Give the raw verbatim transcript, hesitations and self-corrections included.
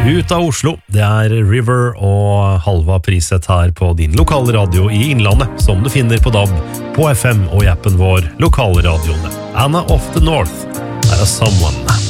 Ut av Oslo, det er River og Halva Prisett her på din lokale radio i Innlandet, som du finner på D A B, på F M og i appen vår Lokalradioene. Anna of the North er av Someone.